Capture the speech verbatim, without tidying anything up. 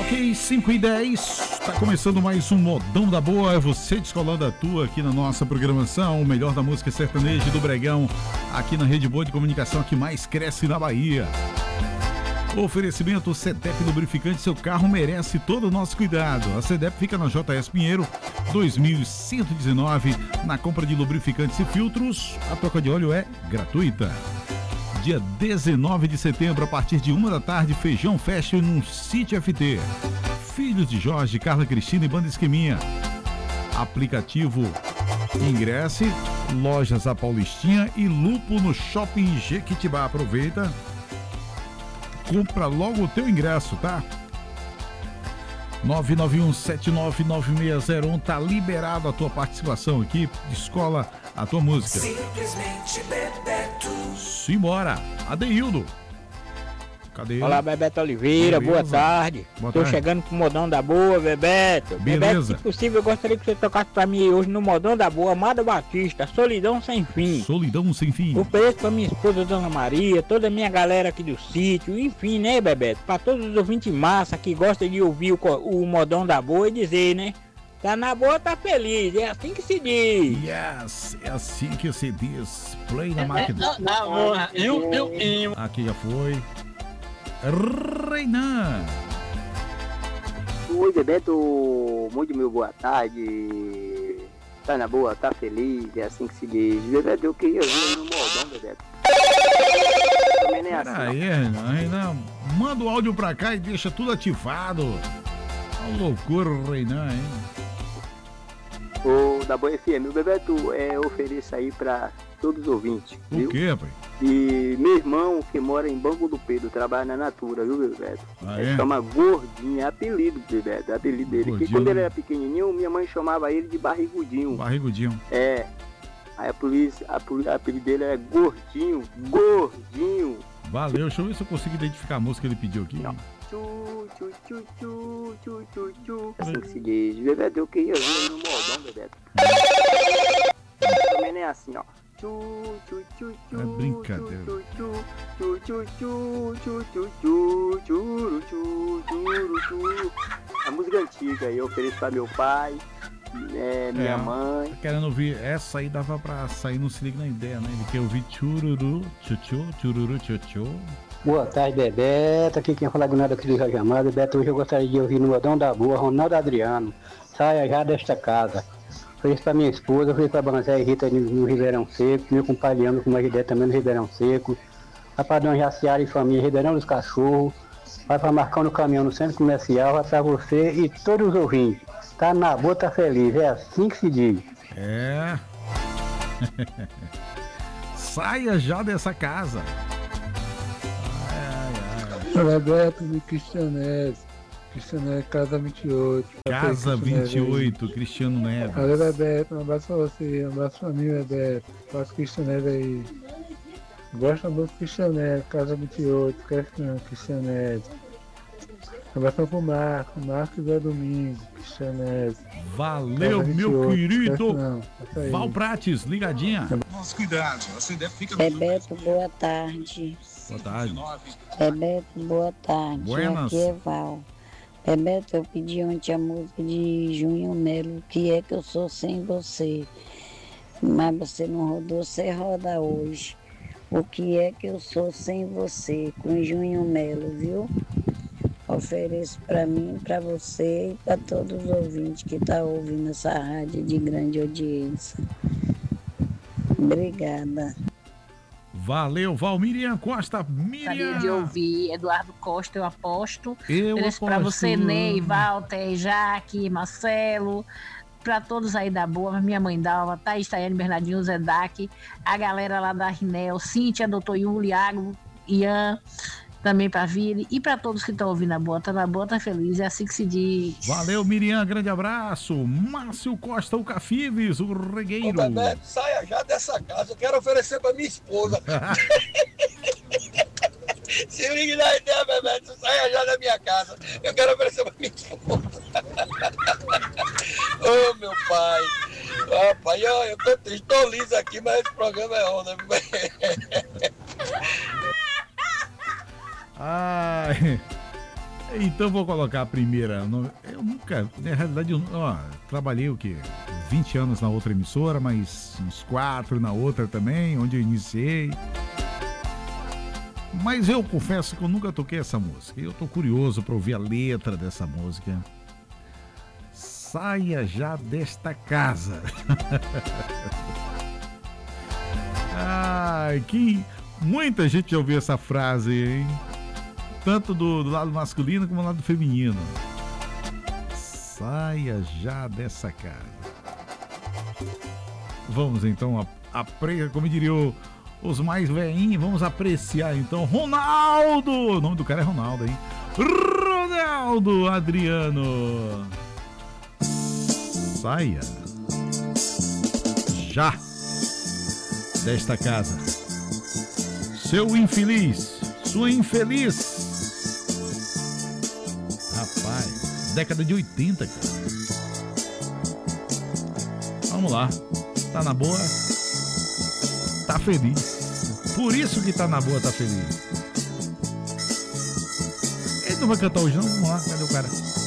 Ok, cinco e dez, tá começando mais um Modão da Boa, é você descolando a tua aqui na nossa programação, o melhor da música sertaneja e do Bregão, aqui na Rede Boa de Comunicação que mais cresce na Bahia. Oferecimento Cedep Lubrificante, seu carro merece todo o nosso cuidado. A Cedep fica na J S Pinheiro, dois mil cento e dezenove, na compra de lubrificantes e filtros, a troca de óleo é gratuita. Dia dezenove de setembro, a partir de uma da tarde, Feijão Fest no Sítio F T. Filhos de Jorge, Carla Cristina e Banda Esqueminha. Aplicativo Ingresse, Lojas A Paulistinha e Lupo no Shopping Jequitibá. Aproveita, compra logo o teu ingresso, tá? nove nove um sete nove nove seis zero um, tá liberado a tua participação aqui, escola a tua música. Simplesmente Bebeto. Simbora, Adeildo. Cadê ele? Olá, Bebeto Oliveira, Beleza. boa tarde. Boa Tô tarde. chegando pro Modão da Boa, Bebeto. Beleza. Bebeto, se possível, eu gostaria que você tocasse pra mim hoje no Modão da Boa, Amada Batista, Solidão Sem Fim. Solidão Sem Fim. Ofereço pra minha esposa, Dona Maria, toda a minha galera aqui do sítio, enfim, né, Bebeto? Pra todos os ouvintes massa que gostam de ouvir o, co- o Modão da Boa e dizer, né? Tá na boa, tá feliz, é assim que se diz. Yes, é assim que se diz. Play na máquina. Na boa, eu, eu, eu. Aqui já foi. Reinan. Oi, Bebeto, muito meu boa tarde. Tá na boa, tá feliz, é assim que se diz. Bebeto, eu queria ver no modão, Bebeto. Também nem é assim. Peraí, Reinan, Reinan, manda o áudio pra cá e deixa tudo ativado. Uma loucura, Reinan, hein? O da Boa F M, o Bebeto é ofereço aí pra todos os ouvintes, O viu? quê, pai? E meu irmão que mora em Banco do Pedro, trabalha na Natura, viu, Bebeto? Ah, Ele é? chama Gordinho, é apelido, Bebeto, é apelido dele. Que Gordinho. quando ele era pequenininho, minha mãe chamava ele de Barrigudinho. Barrigudinho. É. Aí a polícia, a, poli- a apelido dele é Gordinho, Gordinho. Valeu, deixa eu ver se eu consigo identificar a música que ele pediu aqui. Não. Tchu, tchu, tchu, tchu, tchu, tchu, tchu. Assim que se diz. Bebeto, eu queria ver no modão, Bebeto. Também nem é assim, ó. Tchu, tchu, tchu, tchu, É brincadeira. tchu, tchu, tchu, tchu, tchu, tchu, tchu, tchu, tchuru, tchu, tchuru, tchu. A música antiga, eu ofereço pra meu pai, é, minha É. mãe. Tá querendo ouvir? Essa aí dava pra sair, não se liga na ideia, né? Ele quer ouvir tchururu, tchutchu, tchururu, tchutchu. Boa tarde, Bebeto. Aqui quem fala é Gunado aqui do Rio Amado. Bebeto, hoje eu gostaria de ouvir no Modão da Boa, Ronaldo Adriano. Saia já desta casa. Feliz pra minha esposa, feliz pra Banzé e Rita no, no Ribeirão Seco, meu compadre Leandro com uma ideia também no Ribeirão Seco. Vai pra Dona Jaciara e família, Ribeirão dos Cachorros. Vai pra Marcão no Caminhão no Centro Comercial. Vai pra você e todos os ouvintes. Tá na boa, tá feliz. É assim que se diz. É. Saia já dessa casa. Ai, ai, Bebeto de Cristianese, Cristianese, Casa vinte e oito. ai. Casa vinte e oito, Cristiano Neves. Valeu, Bebeto, um abraço pra você, um abraço pra mim, Bebeto. Faço Cristianese aí. Gosto do Cristianese, Casa vinte e oito, Cristian- Cristianese. Um abraço pro Marco, Marco Zé Domingo, Cristianese. Valeu, Casa meu vinte e oito, querido. esquece não, essa aí. Val Prates, ligadinha. Nosso cuidado, você deve ficar Bebeto, boa tarde. Boa tarde. Bebeto, boa tarde. Buenas. Aqui é Val. Bebeto, eu pedi ontem a música de Junho Melo, que é que eu sou sem você. Mas você não rodou, você roda hoje. O que é que eu sou sem você, com Junho Melo, viu? Ofereço pra mim, pra você e pra todos os ouvintes que estão tá ouvindo essa rádio de grande audiência. Obrigada. Valeu, Val. Miriam Costa. Gostaria de Miriam. ouvir Eduardo Costa, eu aposto. Eu Ofereço pra aposto. você, Ney, Walter, Jaque, Marcelo, pra todos aí da boa, minha mãe Dalva, Thaís, Tayane, Bernardinho, Zedac, a galera lá da Rinel, Cíntia, doutor Yuli, Iago, Ian, também pra Vire, e pra todos que estão ouvindo a boa, tá na boa, tá feliz, é assim que se diz. Valeu, Miriam. Grande abraço. Márcio Costa, o Cafives, o regueiro. Ô, Bebeto, saia já dessa casa. Eu quero oferecer pra minha esposa. Se ligue na ideia, Bebeto, saia já da minha casa. Eu quero oferecer pra minha esposa. Ô, meu pai. Ó, pai, ó, eu tô triste, tô liso aqui, mas esse programa é onda. Ai. Então vou colocar a primeira. Eu nunca, na realidade, eu, ó, trabalhei o quê? vinte anos na outra emissora, mas uns quatro na outra também, onde eu iniciei. Mas eu confesso que eu nunca toquei essa música. Eu tô curioso para ouvir a letra dessa música. Saia já desta casa. Ai, que muita gente já ouviu essa frase, hein? Tanto do, do lado masculino como do lado feminino. Saia já dessa casa. Vamos então, a, a, como diria o, os mais velhinhos, vamos apreciar então Ronaldo. O nome do cara é Ronaldo, hein? Ronaldo Adriano. Saia já desta casa. Seu infeliz, sua infeliz. Rapaz, década de oitenta, cara. Vamos lá. Tá na boa, tá feliz. Por isso que tá na boa, tá feliz. Ele não vai cantar hoje não? Vamos lá, cadê o cara?